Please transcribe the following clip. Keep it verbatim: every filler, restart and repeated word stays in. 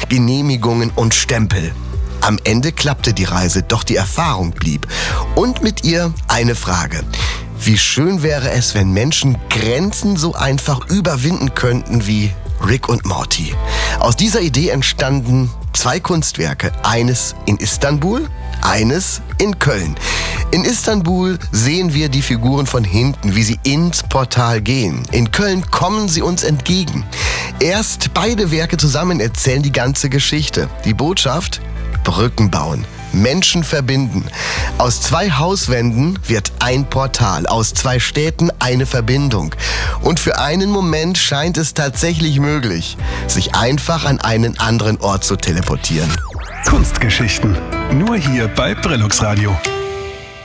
Genehmigungen und Stempel. Am Ende klappte die Reise, doch die Erfahrung blieb. Und mit ihr eine Frage. Wie schön wäre es, wenn Menschen Grenzen so einfach überwinden könnten wie Rick und Morty. Aus dieser Idee entstanden zwei Kunstwerke. Eines in Istanbul, eines in Köln. In Istanbul sehen wir die Figuren von hinten, wie sie ins Portal gehen. In Köln kommen sie uns entgegen. Erst beide Werke zusammen erzählen die ganze Geschichte. Die Botschaft: Brücken bauen, Menschen verbinden. Aus zwei Hauswänden wird ein Portal, aus zwei Städten eine Verbindung. Und für einen Moment scheint es tatsächlich möglich, sich einfach an einen anderen Ort zu teleportieren. Kunstgeschichten. Nur hier bei Brillux Radio.